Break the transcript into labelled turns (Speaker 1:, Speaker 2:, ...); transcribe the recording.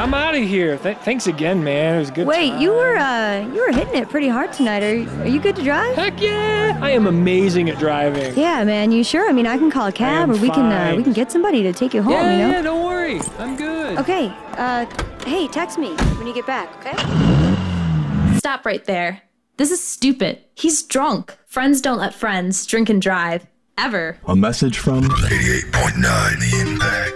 Speaker 1: I'm out of here. Thanks again, man. It was a good.
Speaker 2: Wait,
Speaker 1: time.
Speaker 2: you were hitting it pretty hard tonight. Are you good to drive?
Speaker 1: Heck yeah! I am amazing at driving.
Speaker 2: Yeah, man. You sure? I mean, I can call a cab, or we can get somebody to take you home.
Speaker 1: Yeah,
Speaker 2: you know?
Speaker 1: yeah. Don't worry. I'm good.
Speaker 2: Okay. Hey, text me when you get back. Okay?
Speaker 3: Stop right there. This is stupid. He's drunk. Friends don't let friends drink and drive. Ever.
Speaker 4: A message from
Speaker 5: 88.9 The Impact.